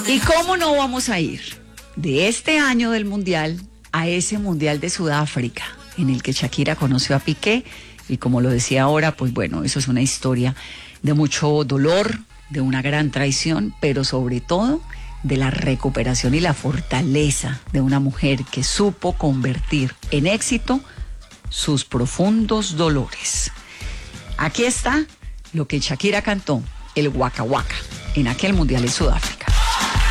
¿Y cómo no vamos a ir de este año del Mundial a ese Mundial de Sudáfrica, en el que Shakira conoció a Piqué? Y como lo decía ahora, pues bueno, eso es una historia de mucho dolor, de una gran traición, pero sobre todo de la recuperación y la fortaleza de una mujer que supo convertir en éxito sus profundos dolores. Aquí está lo que Shakira cantó, el Waka Waka, en aquel Mundial de Sudáfrica.